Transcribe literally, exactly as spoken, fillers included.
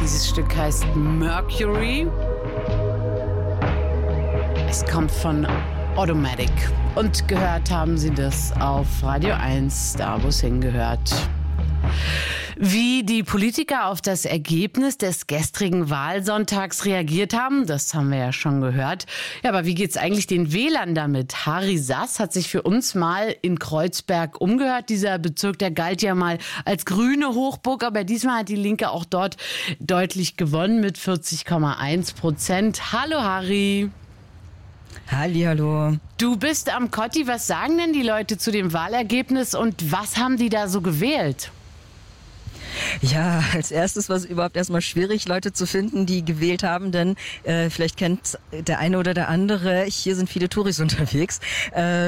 Dieses Stück heißt Mercury. Es kommt von Automatic. Und gehört haben Sie das auf Radio eins, da wo es hingehört. Wie die Politiker auf das Ergebnis des gestrigen Wahlsonntags reagiert haben, das haben wir ja schon gehört. Ja, aber wie geht's eigentlich den Wählern damit? Harry Sass hat sich für uns mal in Kreuzberg umgehört. Dieser Bezirk, der galt ja mal als grüne Hochburg, aber diesmal hat die Linke auch dort deutlich gewonnen mit vierzig Komma eins Prozent. Hallo Harry. Hallihallo. Du bist am Kotti. Was sagen denn die Leute zu dem Wahlergebnis und was haben die da so gewählt? Ja, als erstes war es überhaupt erstmal schwierig, Leute zu finden, die gewählt haben, denn äh, vielleicht kennt der eine oder der andere, hier sind viele Touris unterwegs. Äh,